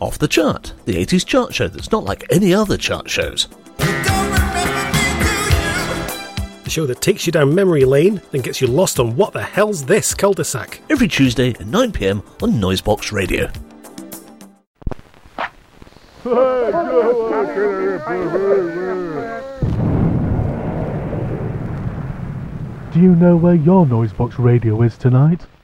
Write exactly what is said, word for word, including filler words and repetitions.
Off the Chart, the eighties chart show that's not like any other chart shows. The show that takes you down memory lane and gets you lost on what the hell's this cul-de-sac. Every Tuesday at nine p m on Noisebox Radio. Do you know where your Noisebox Radio is tonight?